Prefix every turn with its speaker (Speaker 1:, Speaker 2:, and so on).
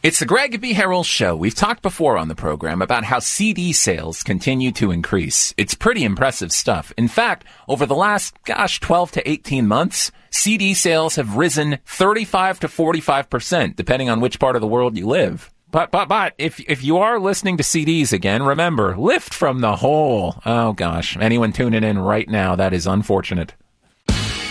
Speaker 1: It's the Greg B. Harrell Show. We've talked before on the program about how CD sales continue to increase. It's pretty impressive stuff. In fact, over the last, 12 to 18 months, CD sales have risen 35 to 45%, depending on which part of the world you live. But if you are listening to CDs again, remember, lift from the hole. Oh gosh, anyone tuning in right now, that is unfortunate.